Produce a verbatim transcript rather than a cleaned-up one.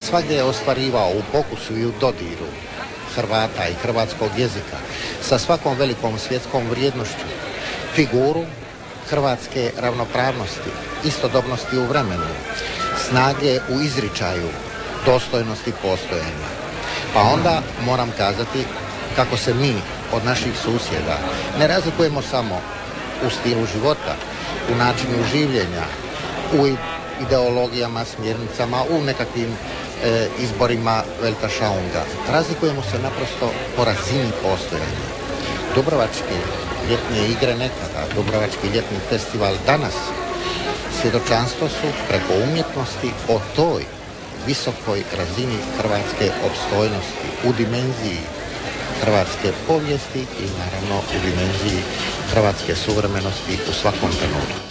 svagdje je ostvarivao u pokusu i u dodiru Hrvata i hrvatskog jezika sa svakom velikom svjetskom vrijednošću figuru hrvatske ravnopravnosti, istodobnosti u vremenu, snage u izričaju, dostojnosti postojanja. Pa onda moram kazati kako se mi od naših susjeda ne razlikujemo samo u stilu života, u načinu življenja, u ideologijama, smjernicama, u nekakvim e, izborima Weltanschauunga. Razlikujemo se naprosto po razini postojanja. Dubrovačke ljetne igre nekada, Dubrovački ljetni festival danas svjedočanstvo su preko umjetnosti o toj visokoj razini hrvatske opstojnosti u dimenziji hrvatske povijesti i naravno u dimenziji hrvatske suvremenosti u svakom trenutku.